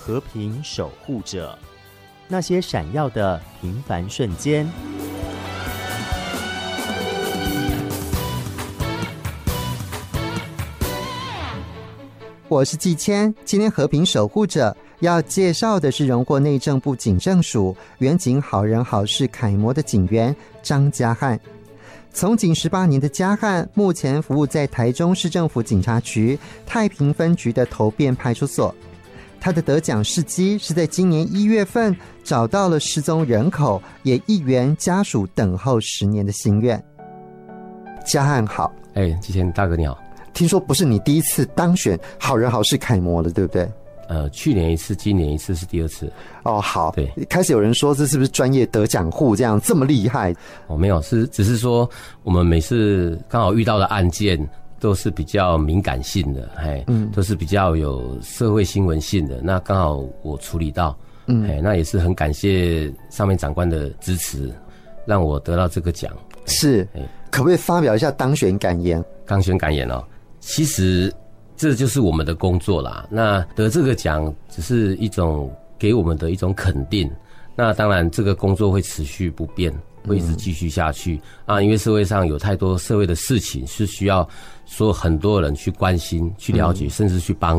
和平守护者，那些闪耀的平凡瞬间。 我是季谦，今天和平守护者要介绍的是荣获内政部警政署远景好人好事楷模的警员张家汉。从警18年的家汉，目前服务在台中市政府警察局太平分局的头汴派出所。他的得奖事迹是在今年1月份找到了失踪人口，也一圆家属等候10年的心愿。家汉好。 季谦大哥你好。 听说不是你第一次当选好人好事楷模了，对不对？ 去年一次，今年一次，是第2次。 哦，好。 对， 开始有人说这是不是专业得奖户这么厉害？ 没有，只是说我们每次刚好遇到的案件都是比较敏感性的，都是比较有社会新闻性的。那刚好我处理到，那也是很感谢上面长官的支持，让我得到这个奖。 是，可不可以发表一下当选感言？ 当选感言哦，其实这就是我们的工作啦。那得这个奖只是一种给我们的一种肯定。那当然，这个工作会持续不变，会一直继续下去因为社会上有太多社会的事情是需要说很多人去关心、去了解，甚至去帮